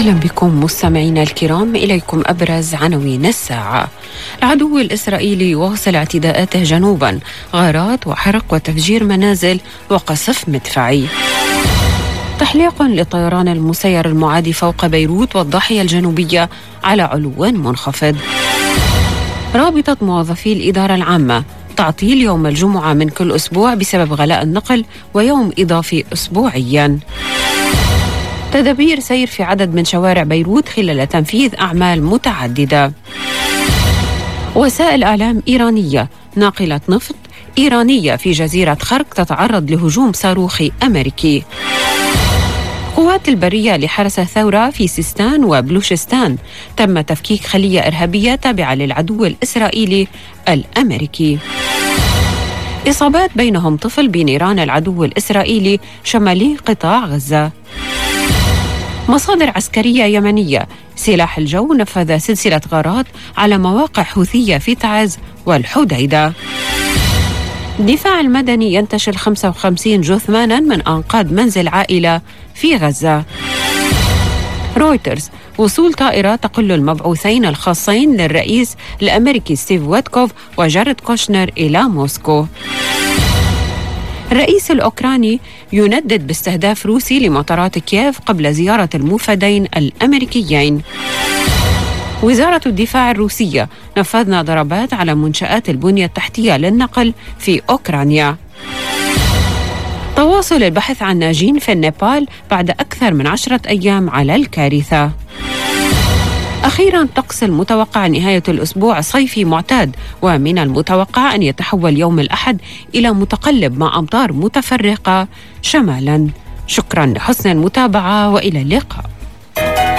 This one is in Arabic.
أهلا بكم مستمعينا الكرام. إليكم أبرز عناوين الساعة. العدو الإسرائيلي يواصل اعتداءاته جنوبا، غارات وحرق وتفجير منازل وقصف مدفعي. تحليق للطيران المسير المعادي فوق بيروت والضاحية الجنوبية على علو منخفض. رابطة موظفي الإدارة العامة تعطيل يوم الجمعة من كل أسبوع بسبب غلاء النقل ويوم إضافي أسبوعيا. تدابير سير في عدد من شوارع بيروت خلال تنفيذ أعمال متعددة. وسائل إعلام إيرانية: ناقلة نفط إيرانية في جزيرة خرق تتعرض لهجوم صاروخي أمريكي. قوات البرية لحرس الثورة في سيستان وبلوشستان تم تفكيك خلية إرهابية تابعة للعدو الإسرائيلي الأمريكي. إصابات بينهم طفل بنيران العدو الإسرائيلي شمالي قطاع غزة. مصادر عسكرية يمنية: سلاح الجو نفذ سلسلة غارات على مواقع حوثية في تعز والحديدة. الدفاع المدني ينتشل 55 جثمانا من أنقاض منزل عائلة في غزة. رويترز: وصول طائرة تقل المبعوثين الخاصين للرئيس الأمريكي ستيف ويتكوف وجارد كوشنر إلى موسكو. الرئيس الأوكراني يندد باستهداف روسي لمطارات كييف قبل زيارة الموفدين الأمريكيين. وزارة الدفاع الروسية: نفذنا ضربات على منشآت البنية التحتية للنقل في أوكرانيا. تواصل البحث عن ناجين في النيبال بعد أكثر من 10 أيام على الكارثة. أخيراً، طقس المتوقع نهاية الأسبوع صيفي معتاد، ومن المتوقع أن يتحول يوم الأحد إلى متقلب مع أمطار متفرقة شمالاً. شكراً لحسن المتابعة وإلى اللقاء.